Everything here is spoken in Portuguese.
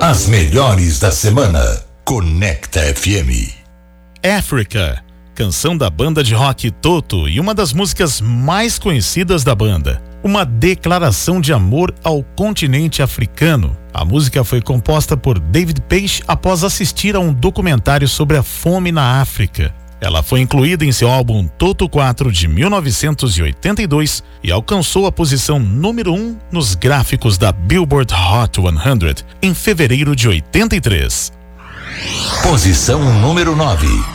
As melhores da semana. Conecta FM. Africa, canção da banda de rock Toto e uma das músicas mais conhecidas da banda. Uma declaração de amor ao continente africano. A música foi composta por David Paich após assistir a um documentário sobre a fome na África. Ela foi incluída em seu álbum Toto 4 de 1982 e alcançou a posição número 1 nos gráficos da Billboard Hot 100 em fevereiro de 83. Posição número 9.